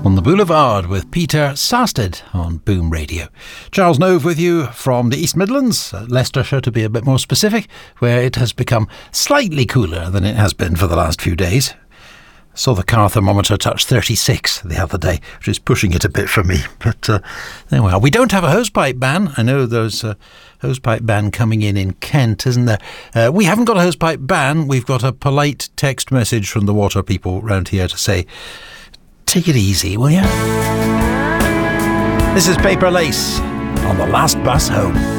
on the Boulevard with Peter Sasted on Boom Radio. Charles Nove with you from the East Midlands, Leicestershire to be a bit more specific, where it has become slightly cooler than it has been for the last few days. Saw the car thermometer touch 36 the other day, which is pushing it a bit for me. But there we are. We don't have a hosepipe ban. I know there's a hosepipe ban coming in Kent, isn't there? We haven't got a hosepipe ban. We've got a polite text message from the water people round here to say, take it easy, will you? This is Paper Lace on the last bus home.